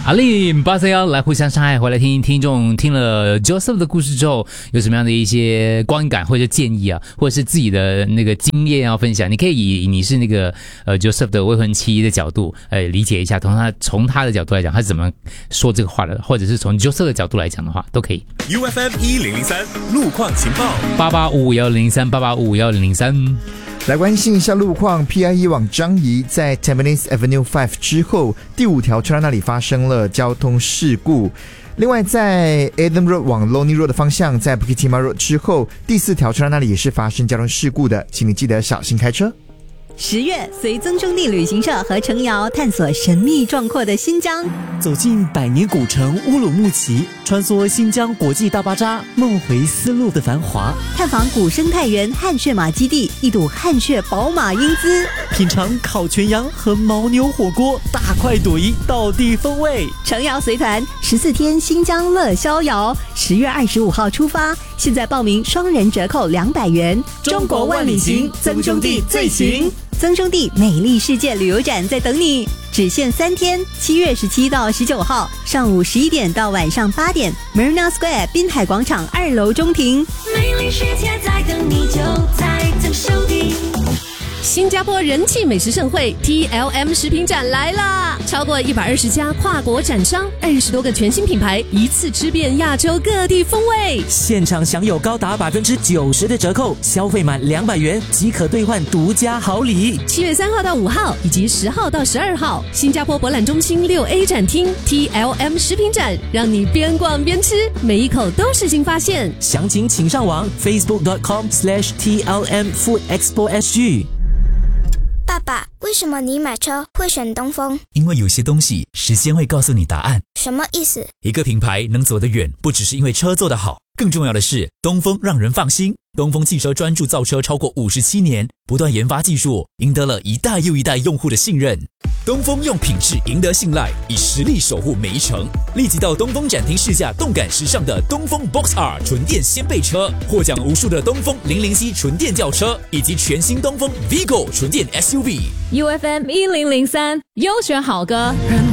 阿丽巴塞要来互相伤害，回来听众听了 Joseph 的故事之后，有什么样的一些观感或者建议啊，或者是自己的那个经验要分享？你可以以你是那个Joseph 的未婚妻的角度，理解一下，从他的角度来讲，他是怎么说这个话的，或者是从 Joseph 的角度来讲的话，都可以。 UFM 1003路况情报 88551038551003。 来关心一下路况 ，PIE 往樟宜在 Tampines Avenue 5之后，第5条车道那里发生了交通事故。另外，在 Adam Road 往 Loni Road 的方向，在 Bukit Timah Road 之后，第4条车道那里也是发生交通事故的，请你记得小心开车。 10月，随曾兄弟旅行社和程瑶探索神秘壮阔的新疆， 走进百年古城乌鲁木齐，穿梭新疆国际大巴扎，梦回丝路的繁华， 探访古生态园汗血马基地，一睹汗血宝马英姿， 品尝烤全羊和牦牛火锅，大快朵颐，道地风味。 程瑶随团14天新疆乐逍遥，10月25号出发，现在报名双人折扣200元。 中国万里行，曾兄弟最行。 曾兄弟美丽世界旅游展在等你，只限3天，7月17到19号，上午11点到晚上8点 ，Marina Square 滨海广场2楼中庭。 美丽世界在等你，就在曾兄弟。新加坡人气美食盛会 TLM 食品展来啦！超过120家跨国展商，20多个全新品牌，一次吃遍亚洲各地风味。 现场享有高达90%的折扣，消费满200元即可兑换独家好礼。 7月3号到5号以及10号到12号，新加坡博览中心6A 展厅 TLM 食品展，让你边逛边吃，每一口都是新发现。 详情请上网 facebook.com/TLM Food Expo SG。 爸爸，为什么你买车会选东风？ 因为有些东西时间会告诉你答案。 什么意思？ 一个品牌能走得远，不只是因为车做得好，更重要的是东风让人放心。东风汽车专注造车超过57年，不断研发技术，赢得了一代又一代用户的信任。东风用品质赢得信赖，以实力守护每一程。立即到东风展厅试驾动感时尚的东风 Box R 纯电掀背车，获奖无数的东风007纯电轿车，以及全新东风 Vigo 纯电 SUV。 UFM 1003优选好歌。